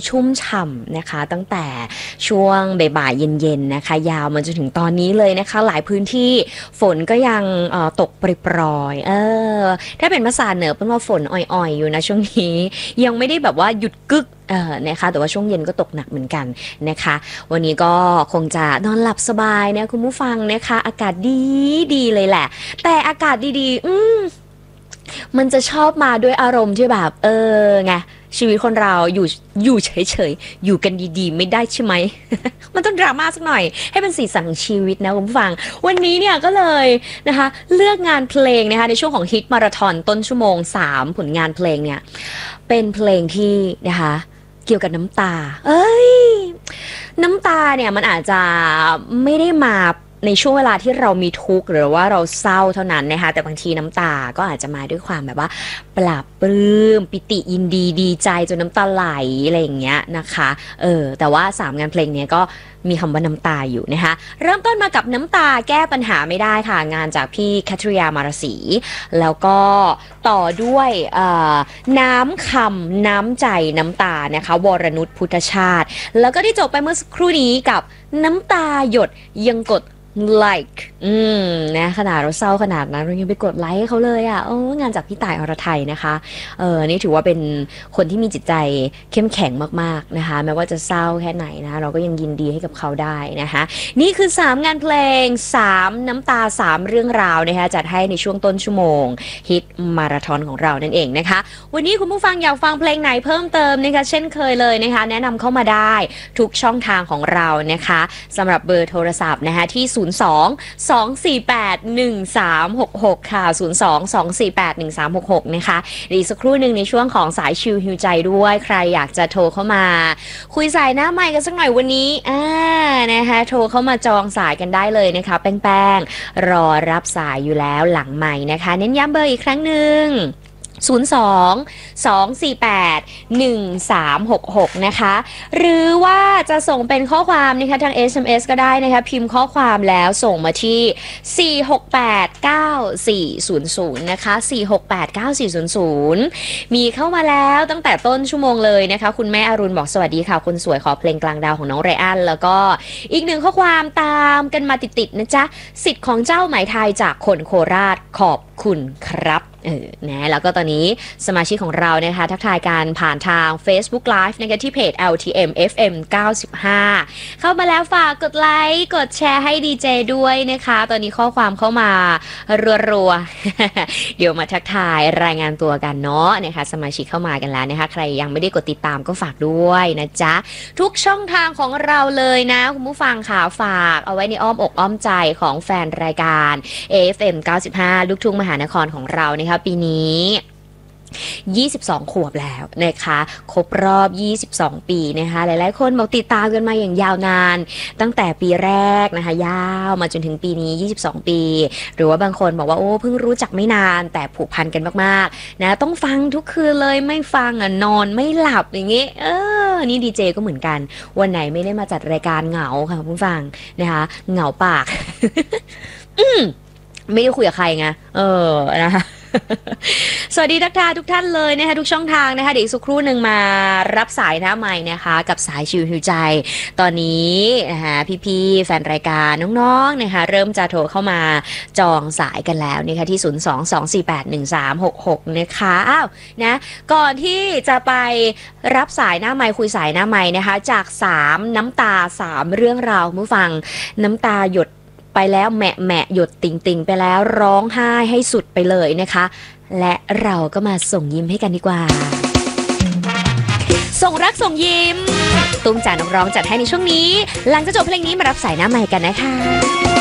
ชุ่มฉ่ำนะคะตั้งแต่ช่วงบ่ายๆเย็นๆนะคะยาวมาจนถึงตอนนี้เลยนะคะหลายพื้นที่ฝนก็ยังตกปรอยๆถ้าเป็นภาษาเหนือเป็นว่าฝนอ่อยๆอยู่นะช่วงนี้ยังไม่ได้แบบว่าหยุดกึกนะคะแต่ว่าช่วงเย็นก็ตกหนักเหมือนกันนะคะวันนี้ก็คงจะนอนหลับสบายนะคุณผู้ฟังนะคะอากาศดีเลยแหละแต่อากาศดีๆมันจะชอบมาด้วยอารมณ์ที่แบบไงชีวิตคนเราอยู่เฉยๆอยู่กันดีๆไม่ได้ใช่ไหม มันต้องดราม่าสักหน่อยให้เป็นสีสันของชีวิตนะคุณผู้ฟังวันนี้เนี่ยก็เลยนะคะเลือกงานเพลงนะคะในช่วงของฮิตมาราธอนต้นชั่วโมง3ผลงานเพลงเนี่ยเป็นเพลงที่นะคะเกี่ยวกับน้ำตาน้ำตาเนี่ยมันอาจจะไม่ได้มาในช่วงเวลาที่เรามีทุกข์หรือว่าเราเศร้าเท่านั้นนะคะแต่บางทีน้ำตาก็อาจจะมาด้วยความแบบว่าปลาบปลื้มปิติยินดีดีใจจนน้ำตาไหลอะไรอย่างเงี้ยนะคะแต่ว่า3งานเพลงนี้ก็มีคำว่าน้ำตาอยู่นะคะเริ่มต้นมากับน้ำตาแก้ปัญหาไม่ได้ค่ะงานจากพี่แคทริยามาราศีแล้วก็ต่อด้วยน้ำคำน้ำใจน้ำตานะคะวรนุชพุทธชาติแล้วก็ที่จบไปเมื่อสักครู่นี้กับน้ำตาหยดยังกดlike นะขนาดเราเศร้าขนาดนั้นเรายังไปกดไลค์ให้เขาเลยอ่ะงานจากพี่ต่ายอรไทยนะคะนี่ถือว่าเป็นคนที่มีจิตใจเข้มแข็งมากๆนะคะแม้ว่าจะเศร้าแค่ไหนนะเราก็ยังยินดีให้กับเขาได้นะคะนี่คือ3งานเพลง3น้ำตา3เรื่องราวนะคะจัดให้ในช่วงต้นชั่วโมงฮิตมาราธอนของเรานั่นเองนะคะวันนี้คุณผู้ฟังอยากฟังเพลงไหนเพิ่มเติมนะคะเช่นเคยเลยนะคะแนะนำเข้ามาได้ทุกช่องทางของเรานะคะสำหรับเบอร์โทรศัพท์นะคะที่02-248-1366 ค่ะ02-248-1366 นะคะอีกสักครู่หนึ่งในช่วงของสายชิลฮิวใจด้วยใครอยากจะโทรเข้ามาคุยสายหน้าไมค์กันสักหน่อยวันนี้นะคะโทรเข้ามาจองสายกันได้เลยนะคะแป้งๆรอรับสายอยู่แล้วหลังไมค์นะคะเน้นย้ำเบอร์อีกครั้งหนึ่ง02-248-1366 นะคะหรือว่าจะส่งเป็นข้อความนะคะทาง SMS ก็ได้นะคะพิมพ์ข้อความแล้วส่งมาที่4689400นะคะ4689400มีเข้ามาแล้วตั้งแต่ต้นชั่วโมงเลยนะคะคุณแม่อรุณบอกสวัสดีค่ะคนสวยขอเพลงกลางดาวของน้องไรอันแล้วก็อีกหนึ่งข้อความตามกันมาติดๆนะจ๊ะสิทธิ์ของเจ้าไหมไทยจากคนโคราชขอบคุณครับนะแล้วก็ตอนนี้สมาชิกของเรานะคะทักทายการผ่านทาง Facebook Live นะคะที่เพจ LTM FM 95เข้ามาแล้วฝากกดไลค์กดแชร์ให้ดีเจด้วยนะคะตอนนี้ข้อความเข้ามารัวๆ เดี๋ยวมาทักทายรายงานตัวกันเนาะนะคะสมาชิกเข้ามากันแล้วนะคะใครยังไม่ได้กดติดตามก็ฝากด้วยนะจ๊ะทุกช่องทางของเราเลยนะคุณผู้ฟังค่ะฝากเอาไว้ในอ้อมอกอ้อมใจของแฟนรายการ AFM 95ลูกทุ่งมหานครของเรานะคะปีนี้22 ขวบแล้วนะคะครบรอบ22 ปีนะคะหลายๆคนบอกติดตามกันมาอย่างยาวนานตั้งแต่ปีแรกนะคะยาวมาจนถึงปีนี้22 ปีหรือว่าบางคนบอกว่าโอ้เพิ่งรู้จักไม่นานแต่ผูกพันกันมากๆนะต้องฟังทุกคืนเลยไม่ฟังนอนไม่หลับอย่างงี้นี่ดีเจก็เหมือนกันวันไหนไม่ได้มาจัดรายการเหงาค่ะคุณผู้ฟังนะคะเหงาปาก ไม่ได้คุยกับใครไงนะคะ สวัสดีทักทายทุกท่านเลยนะคะทุกช่องทางนะคะเดี๋ยวสักครู่หนึ่งมารับสายหน้าไมค์นะคะกับสายชิวหิวใจตอนนี้นะคะพี่ๆแฟนรายการน้องๆนะคะเริ่มจะโทรเข้ามาจองสายกันแล้วนะคะที่02-248-1366นะคะนะก่อนที่จะไปรับสายหน้าไมค์คุยสายหน้าไมค์นะคะจาก3น้ำตา3เรื่องราวผู้ฟังน้ำตาหยดไปแล้วแหมะหยดติ่งไปแล้วร้องไห้ให้สุดไปเลยนะคะและเราก็มาส่งยิ้มให้กันดีกว่าส่งรักส่งยิ้มตุ้มจ่านักร้องจัดให้ในช่วงนี้หลังจากจบเพลงนี้มารับสายหน้าใหม่กันนะคะ